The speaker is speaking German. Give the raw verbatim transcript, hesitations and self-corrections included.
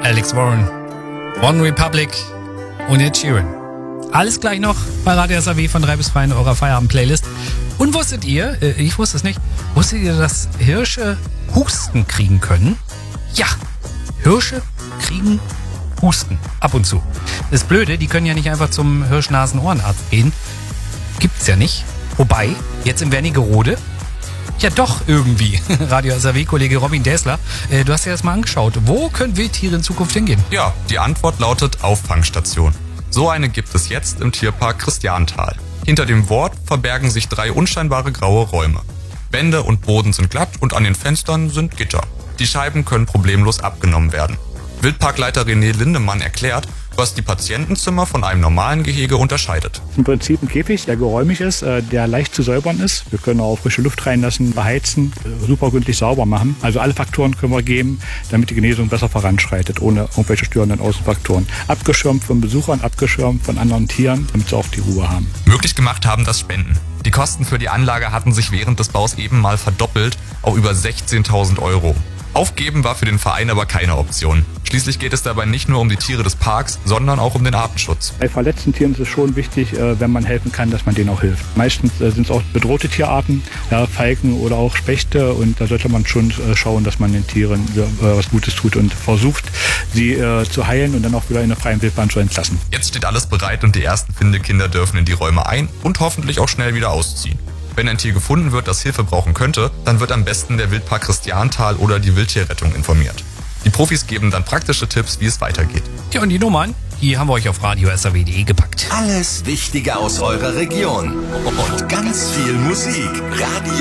Alex Warren, One Republic und Ed Sheeran. Alles gleich noch bei Radio S A W von drei bis zwei in eurer Feierabend-Playlist. Und wusstet ihr, äh, ich wusste es nicht, wusstet ihr, dass Hirsche Husten kriegen können? Ja, Hirsche kriegen Husten, ab und zu. Das Blöde, die können ja nicht einfach zum Hirsch-Nasen-Ohrenarzt gehen. Gibt's ja nicht. Wobei, jetzt in Wernigerode, ja doch irgendwie. Radio S A W-Kollege Robin Däsler, äh, du hast dir das mal angeschaut. Wo können Wildtiere in Zukunft hingehen? Ja, die Antwort lautet Auffangstation. So eine gibt es jetzt im Tierpark Christianthal. Hinter dem Wort verbergen sich drei unscheinbare graue Räume. Wände und Boden sind glatt und an den Fenstern sind Gitter. Die Scheiben können problemlos abgenommen werden. Wildparkleiter René Lindemann erklärt, was die Patientenzimmer von einem normalen Gehege unterscheidet. Im Prinzip ein Käfig, der geräumig ist, der leicht zu säubern ist. Wir können auch frische Luft reinlassen, beheizen, super gründlich sauber machen. Also alle Faktoren können wir geben, damit die Genesung besser voranschreitet, ohne irgendwelche störenden Außenfaktoren. Abgeschirmt von Besuchern, abgeschirmt von anderen Tieren, damit sie auch die Ruhe haben. Möglich gemacht haben das Spenden. Die Kosten für die Anlage hatten sich während des Baus eben mal verdoppelt auf über sechzehntausend Euro. Aufgeben war für den Verein aber keine Option. Schließlich geht es dabei nicht nur um die Tiere des Parks, sondern auch um den Artenschutz. Bei verletzten Tieren ist es schon wichtig, wenn man helfen kann, dass man denen auch hilft. Meistens sind es auch bedrohte Tierarten, ja, Falken oder auch Spechte, und da sollte man schon schauen, dass man den Tieren was Gutes tut und versucht, sie zu heilen und dann auch wieder in der freien Wildbahn zu entlassen. Jetzt steht alles bereit und die ersten Findekinder dürfen in die Räume ein und hoffentlich auch schnell wieder ausziehen. Wenn ein Tier gefunden wird, das Hilfe brauchen könnte, dann wird am besten der Wildpark Christianthal oder die Wildtierrettung informiert. Die Profis geben dann praktische Tipps, wie es weitergeht. Ja, und die Nummern, die haben wir euch auf radio s a w punkt de gepackt. Alles Wichtige aus eurer Region und ganz viel Musik. Radio